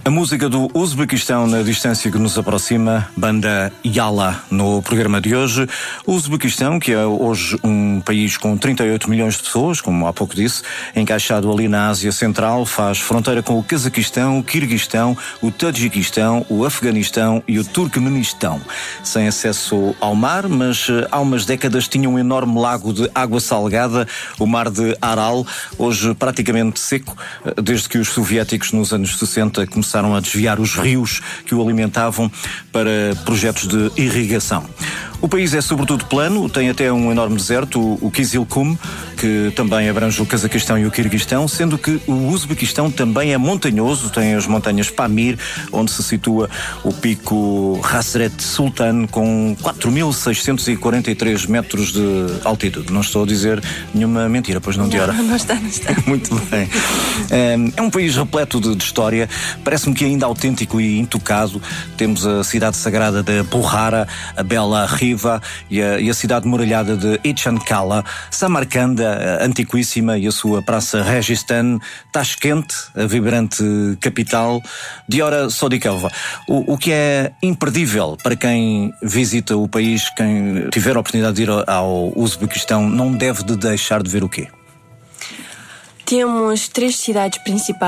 A música do Uzbequistão na distância que nos aproxima, banda Yala, no programa de hoje. O Uzbequistão, que é hoje um país com 38 milhões de pessoas, como há pouco disse, encaixado ali na Ásia Central, faz fronteira com o Cazaquistão, o Quirguistão, o Tajiquistão, o Afeganistão e o Turcomenistão. Sem acesso ao mar, mas há umas décadas tinha um enorme lago de água salgada, o mar de Aral, hoje praticamente seco, desde que os soviéticos nos anos 60 começaram a desviar os rios que o alimentavam para projetos de irrigação. O país é sobretudo plano, tem até um enorme deserto, o Kizilkum, que também abrange o Cazaquistão e o Quirguistão, sendo que o Uzbequistão também é montanhoso, tem as montanhas Pamir, onde se situa o pico Hazret Sultan, com 4.643 metros de altitude. Não estou a dizer nenhuma mentira, pois não, Diora? Não está. Muito bem. É um país repleto de história, parece-me que ainda autêntico e intocado. Temos a cidade sagrada de Bukhara, a bela Riva e a cidade muralhada de Ichankala, Samarcanda, a antiquíssima, e a sua praça Registan, Tashkent, a vibrante capital. Diora Sodikova, o que é imperdível para quem visita o país, quem tiver a oportunidade de ir ao Uzbequistão, não deve de deixar de ver o quê? Temos 3 cidades principais